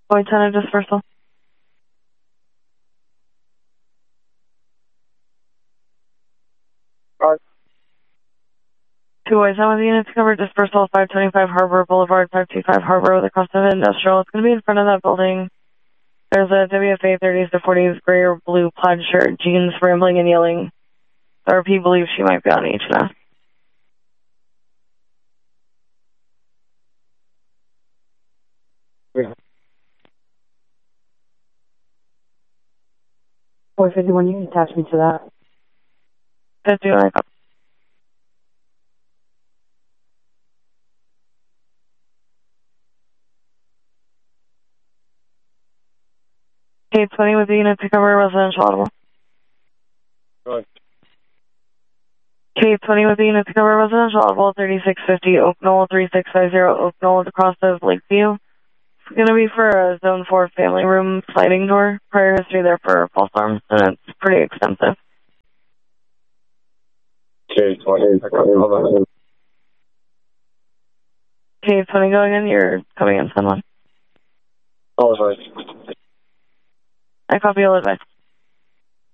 Boy 10 of dispersal. Alright. 2 boys, how many units covered? Dispersal 525 Harbor Boulevard, 525 Harbor with a cross of industrial. It's going to be in front of that building. There's a WFA 30s to 40s gray or blue plaid shirt, jeans, rambling and yelling. RP believes she might be on HNS. Yeah. Boy 51, you can attach me to that. 51, K20 with the unit to cover residential audible. Right. K20 with the unit to cover residential audible, 3650 Oak Knoll, 3650 Oak Knoll across the Lakeview. It's going to be for a Zone 4 family room sliding door. Prior history there for false alarms, and it's pretty extensive. K20, K20 going in, you're coming in, someone. all right. I copy, you'll advise.